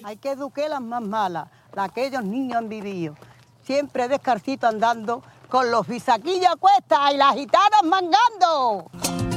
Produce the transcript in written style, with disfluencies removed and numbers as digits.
Hay que educar las más malas, las que aquellos niños han vivido. Siempre descalcito andando, con los bisaquillos a cuestas y las gitanas mangando.